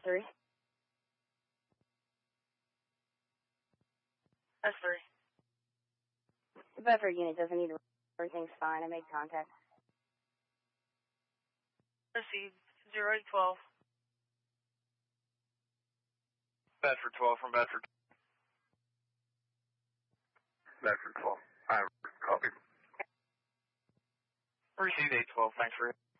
3. That's 3. The Bedford unit doesn't need to. Everything's fine. I made contact. Proceed. 0812. Bedford 12 from Bedford. Bedford 12. Copy. Receive 812. Thanks for it.